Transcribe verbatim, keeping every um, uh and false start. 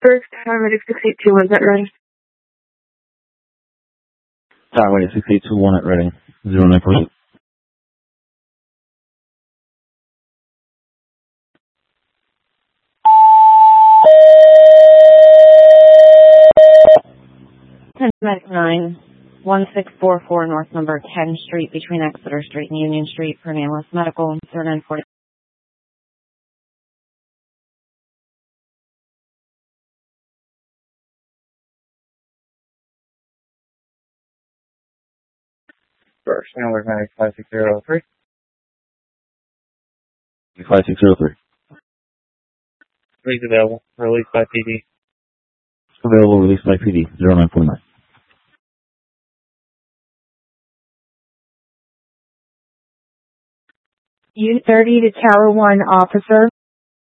First, paramedic six eight two one at Reading. Paramedic six eight two one at Reading. zero nine four eight. Paramedic nine one six four four North Number ten Street between Exeter Street and Union Street for an ambulance medical zero nine four eight. First, ambulance medic five six zero three. five six zero three. Please available. Released by P D. Available, released by P D. zero nine four nine. Unit thirty to Tower one, officer.